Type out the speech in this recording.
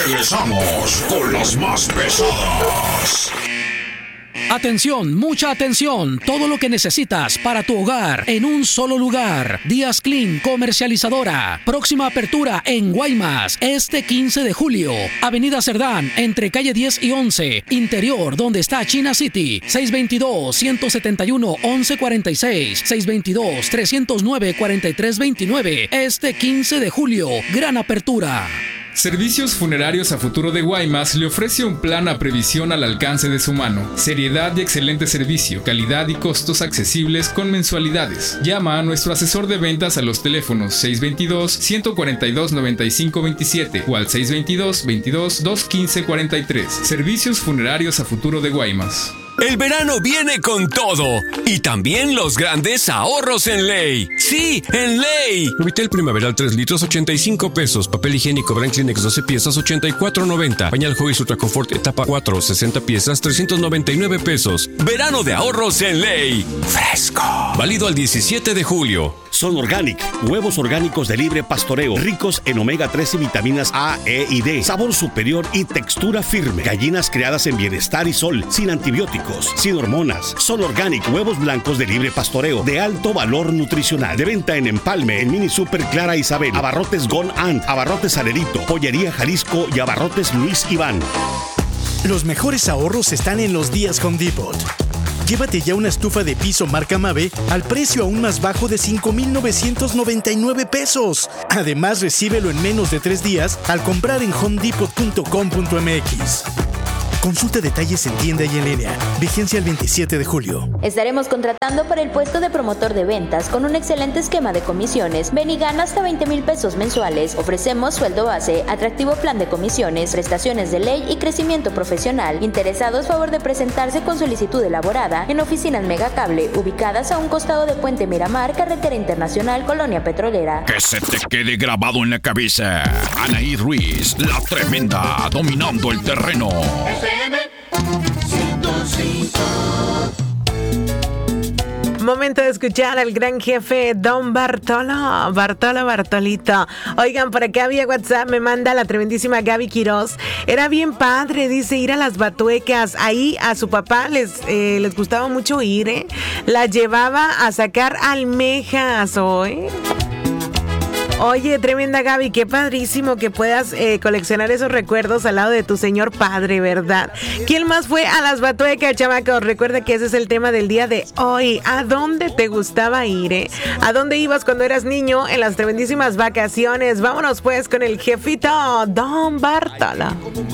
Regresamos con las más pesadas. Atención, mucha atención, todo lo que necesitas para tu hogar en un solo lugar. Díaz Clean, comercializadora. Próxima apertura en Guaymas, este 15 de julio. Avenida Cerdán, entre calle 10 y 11. Interior, donde está China City. 622-171-1146. 622-309-4329. Este 15 de julio, gran apertura. Servicios Funerarios a Futuro de Guaymas le ofrece un plan a previsión al alcance de su mano. Seriedad y excelente servicio, calidad y costos accesibles con mensualidades. Llama a nuestro asesor de ventas a los teléfonos 622-142-9527 o al 622-22-215-43. Servicios Funerarios a Futuro de Guaymas. El verano viene con todo y también los grandes ahorros en Ley. ¡Sí, en Ley! Suavitel primaveral 3 litros, 85 pesos. Papel higiénico Brand Kleenex 12 piezas, 84.90. Pañal Huggies Ultra Comfort etapa 4, 60 piezas, 399 pesos. Verano de ahorros en Ley. Fresco. Válido al 17 de julio. Son Organic, huevos orgánicos de libre pastoreo, ricos en omega 3 y vitaminas A, E y D, sabor superior y textura firme. Gallinas criadas en bienestar y sol, sin antibióticos, sin hormonas. Son Organic, huevos blancos de libre pastoreo, de alto valor nutricional. De venta en Empalme, en Mini Super Clara Isabel, Abarrotes Gone Ant, Abarrotes Alerito, Pollería Jalisco y Abarrotes Luis Iván. Los mejores ahorros están en los días Home Depot. Llévate ya una estufa de piso marca Mave al precio aún más bajo de 5,999 pesos. Además, recíbelo en menos de 3 días al comprar en homedepot.com.mx. Consulta detalles en tienda y en línea. Vigencia el 27 de julio. Estaremos contratando para el puesto de promotor de ventas con un excelente esquema de comisiones. Ven y gana hasta 20,000 pesos mensuales. Ofrecemos sueldo base, atractivo plan de comisiones, prestaciones de ley y crecimiento profesional. Interesados, favor de presentarse con solicitud elaborada en oficinas Megacable, ubicadas a un costado de Puente Miramar, Carretera Internacional, Colonia Petrolera. Que se te quede grabado en la cabeza. Anaí Ruiz, la tremenda, dominando el terreno. Momento de escuchar al gran jefe Don Bartolito. Oigan, por acá vía WhatsApp me manda la tremendísima Gaby Quiroz. Era bien padre, dice, ir a las Batuecas. Ahí a su papá les gustaba mucho ir, ¿eh? La llevaba a sacar almejas, ¿eh? Oye, tremenda Gaby, qué padrísimo que puedas coleccionar esos recuerdos al lado de tu señor padre, ¿verdad? ¿Quién más fue a las Batuecas, chamacos? Recuerda que ese es el tema del día de hoy. ¿A dónde te gustaba ir, eh? ¿A dónde ibas cuando eras niño en las tremendísimas vacaciones? Vámonos pues con el jefito Don Bartolo.